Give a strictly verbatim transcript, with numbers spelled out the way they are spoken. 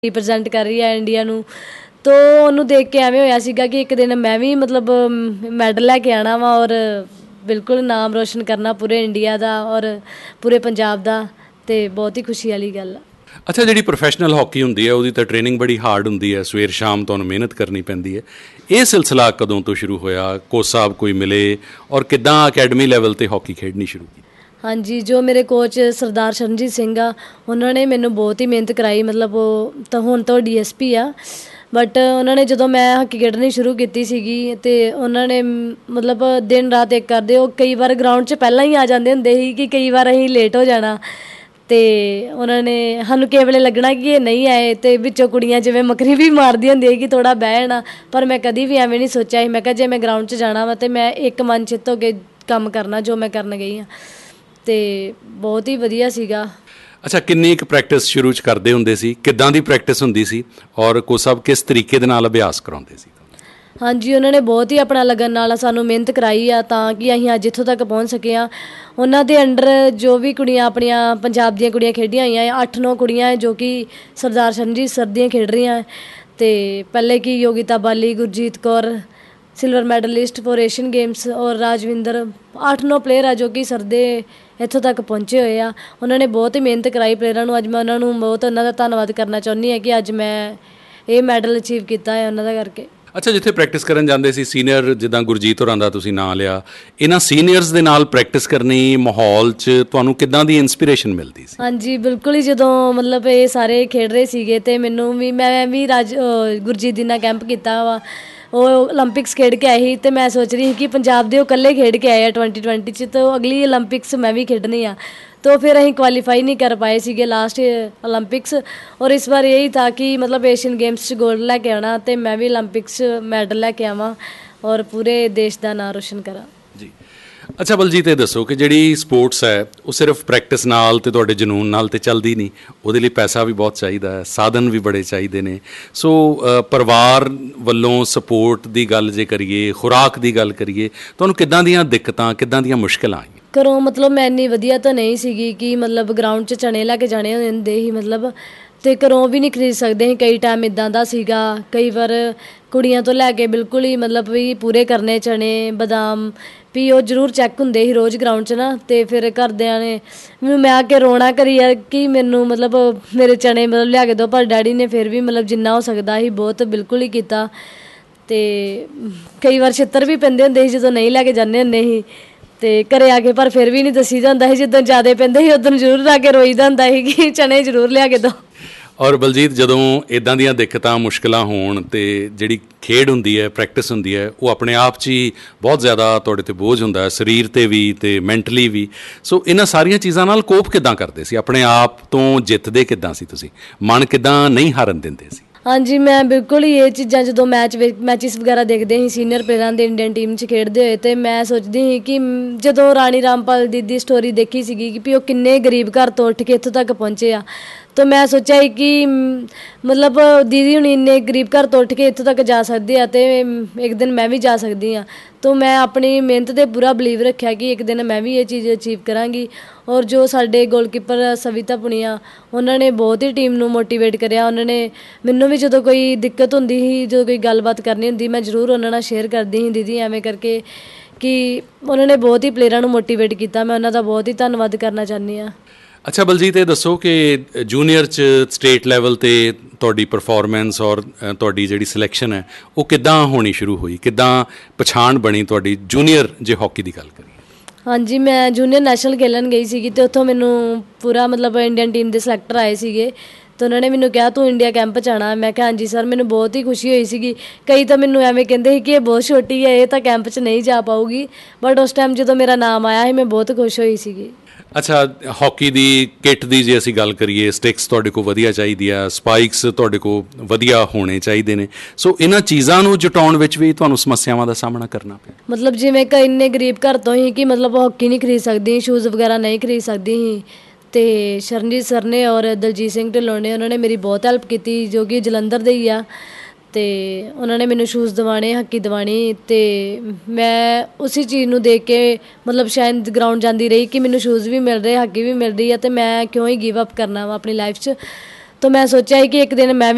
Represent कर रही है इंडिया नू। तो उन्होंने देख के एवें होया सीगा कि एक दिन मैं भी मतलब मैडल लैके आना वा और बिल्कुल नाम रोशन करना पूरे इंडिया का और पूरे पंजाब का। तो बहुत ही खुशी वाली गल है। अच्छा, जी प्रोफैशनल हॉकी होंदी है उहदी तां ट्रेनिंग बड़ी हार्ड होंदी है, सवेर शाम तुहानूं मेहनत करनी पैंदी है। ये सिलसिला कदों तो शुरू होया, कोच साहब कोई मिले और किद्दां अकैडमी लैवल ते हॉकी खेडनी शुरू की? हाँ जी, जो मेरे कोच सरदार शरणजीत सिंह आ उन्होंने मैनू बहुत ही मेहनत कराई। मतलब तो हुण तो D S P uh, but उन्होंने जो मैं हॉकी खेडनी शुरू की सीगी ते उन्होंने मतलब दिन रात एक करते। वो कई बार ग्राउंड च पहला ही आ जाते होंदे ही कि कई बार असीं लेट हो जाना। तो उन्होंने सानूं किस वेले लगना कि ये नहीं आए, तो विचों कुड़ियां जिवें मकरी भी मारदी होंदी कि थोड़ा बह जाना। पर मैं कभी भी एवें नहीं सोचा। मैं कहा जे मैं ग्राउंड च जाना वा तो मैं एक मन चित हो के काम करना जो मैं करन गई हाँ। तो बहुत ही वधिया सीगा। अच्छा, किन्नी क प्रैक्टिस शुरू च करदे हुंदे सी? किद्दां दी प्रैक्टिस हुंदी सी और कोच साहब किस तरीके दे नाल अभ्यास कराउंदे सी? हाँ जी, उन्होंने बहुत ही अपना लगन नाल सानूं मेहनत कराई आ तां कि असीं अज इत्थों तक पहुँच सके हाँ। उन्हां दे अंडर जो भी कुड़ियां अपनियां पंजाब दियां कुड़ियां खेडियां होईयां अठ नौ कुड़ियां है जो कि सरदार शरणजीत सर दियां खेड रही हैं। तो पहले की योगिता बाली, Gurjeet Kaur silver medallist for Asian games और राजविंदर, अठ नौ प्लेयर है जो कि सर दे इत्थों तक पहुँचे हुए आ। उन्होंने बहुत ही मेहनत कराई प्लेयरां नूं। अज मैं उन्होंने बहुत उन्हों का धन्नवाद करना चाहुंदी हाँ कि अज मैं ये मैडल अचीव किया है उन्हों का करके। अच्छा, जिथे प्रैक्टिस करन जांदे सी सीनियर जिद्दां गुरजीत होरां दा तुसीं नां लिया, इन्हां सीनियर्स दे नाल प्रैक्टिस करनी माहौल च तुहानूं किद्दां दी इंस्पिरेशन मिलदी सी? हाँ जी, बिल्कुल ही जदों मतलब ये सारे खेड रहे सीगे ते मैनूं भी मैं भी राज गुरजीत दी नाल कैंप कीता वा। वो ओलंपिक्स खेड के आए ही तो मैं सोच रही कि पंजाब दे कल्ले खेड के आए ट्वेंटी ट्वेंटी च, तो अगली ओलंपिक्स मैं भी खेडनी आ। तो फिर असीं क्वालीफाई नहीं कर पाए सीगे लास्ट ओलंपिक्स। और इस बार यही था कि मतलब एशियन गेम्स च गोल्ड लैके आना तो मैं भी ओलंपिक्स मैडल लैके आवां और पूरे देश का नाम रोशन करा जी। अच्छा बलजीत, ये दसो कि जिहड़ी स्पोर्ट्स है वो सिर्फ प्रैक्टिस नाल ते तुहाडे जनून नाल ते चलदी नहीं, उहदे लई पैसा भी बहुत चाहिदा है, साधन भी बड़े चाहिए ने। सो परिवार वल्लों सपोर्ट की गल जे करिए, खुराक की गल करिए, तुहानूं किद्दां दीयां दिक्कतां किद्दां दीयां मुश्किलां आईयां? घरों मतलब मैं इन्नी वधिया तो नहीं सीगी कि मतलब ग्राउंड च चने लैके जाने होंदे ही मतलब, तो घरों भी नहीं खरीद सकते ही। कई टाइम इदां दा सीगा, कई बार कुड़ियां तो लैके बिल्कुल ही मतलब भी पूरे करने चने बदाम भी वो जरूर चैक होंदे ही रोज़ ग्राउंड च ना। तो फिर घरदियां ने मैं आके रोना करी कि मैनू मतलब मेरे चने मतलब लिया के दो, पर डैडी ने फिर भी मतलब जिन्ना हो सकता ही बहुत बिल्कुल ही किया। तो कई बार छित्तर भी पैंदे होंदे ही जदों नहीं लैके जाने होंदे ही। तो घरे आके पर फिर भी नहीं दसीदा होंदा ही, जिद्दन ज़्यादा पैंदे ही उदन जरूर आके रोईदा होंदा ही कि चने जरूर लिया के दो। और बलजीत, जदों इदां दीयां दिक्कतां मुश्किलां होण ते जिहड़ी खेड हुंदी है, प्रैक्टिस हुंदी है, वो अपने आप च ही बहुत ज़्यादा तुहाडे ते बोझ हुंदा है, शरीर ते भी ते मैंटली भी। सो इन्हां सारियां चीज़ां नाल कोप किद्दां करदे सी? अपने आप तो जितदे किद्दां सी तुसीं? मन किद्दां नहीं हारन दिंदे सी? हाँ जी, मैं बिल्कुल ही ये चीज़ां जो मैच मैचिस वगैरह देखते ही सीनियर प्लेयरां दे इंडियन टीम च खेडते हुए, तो मैं सोचती ही कि जो राणी रामपाल दी दी स्टोरी देखी सी कि भी वो किन्ने गरीब घर तो उठ के इत्थों तक पहुँचे आ। तो मैं सोचा ही कि मतलब दीदी हुणी इन्ने गरीब घर तो उठ के इत्थों तक जा सकते हैं तो एक दिन मैं भी जा सकती हाँ। तो मैं अपनी मेहनत से पूरा बिलीव रखा कि एक दिन मैं भी ये चीज़ अचीव कराँगी। और जो साडे गोलकीपर सविता पुनिया उन्होंने बहुत ही टीम नू मोटीवेट करिया। उन्होंने मैनू भी जो कोई दिक्कत होंदी ही, जो कोई गलबात करनी होंदी, मैं जरूर उन्होंने नाल शेयर करती ही दीदी एवें करके, कि उन्होंने बहुत ही प्लेयरां नू मोटीवेट किया। मैं उन्हों का बहुत ही धन्नवाद करना चाहती हाँ। अच्छा बलजीत, ये दसो कि जूनीयर च स्टेट लैवल ते तुहाडी परफॉर्मेंस और तुहाडी जिहड़ी सिलैक्शन है वो किद्दां होनी शुरू हुई, किद्दां पछाण बनी तुहाडी जूनीयर जे हॉकी की गल करिए? हाँ जी, मैं जूनीयर नैशनल खेलन गई सी तो उत्थों मैनू पूरा मतलब इंडियन टीम के सिलैक्टर आए थे। तो उन्होंने मैनू कहा तू इंडिया कैंप च आना। मैं कहा हाँ जी सर। मैनू बहुत ही खुशी हुई सी। कई तो मैनू एवें कहते कि ये बहुत छोटी है, ये तो कैंप च नहीं जा पाऊगी, बट उस टाइम जो मेरा नाम आया ही मैं बहुत खुश हुई सी। अच्छा, हॉकी की किट की जे असीं गल करिए, स्टिक्स तुहाडे कोल वधिया चाहीदी आ, स्पाइक्स तुहाडे कोल वधिया होने चाहिए ने। सो इन्हां चीज़ां नूं जुटाउण विच भी तुहानूं समस्यावां दा सामना करना पिया? मतलब जिवें कई इन्ने गरीब घर तो ही कि मतलब हॉकी नहीं खरीद सकती, शूज़ वगैरह नहीं खरीद सकती ही। तो शरणजीत सर ने और दलजीत सिंह ढिल्लों ने उन्होंने मेरी बहुत हैल्प की, जो कि जलंधर दे ही आ। तो उन्होंने मैनू शूज़ दिवाने, हॉकी दिवानी। तो मैं उसी चीज़ नूं देख के मतलब शायद ग्राउंड जाती रही कि मैनू शूज़ भी मिल रहे, हॉकी भी मिल रही है, तो मैं क्यों ही गिव अप करना वा अपनी लाइफ च। तो मैं सोचा कि एक दिन मैं